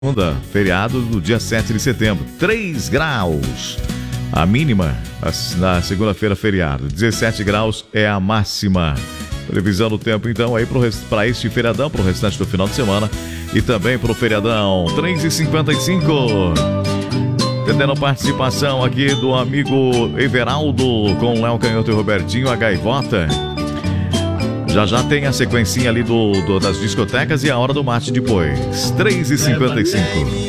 segunda, feriado do dia 7 de setembro, 3 graus. A mínima na segunda-feira, feriado, 17 graus é a máxima. Previsão do tempo, então, aí para este feriadão, para o restante do final de semana e também para o feriadão, 3h55. Tendo participação aqui do amigo Everaldo com Léo Canhoto e Robertinho, a Gaivota. Já tem a sequencinha ali das discotecas e a hora do mate depois. 3h55.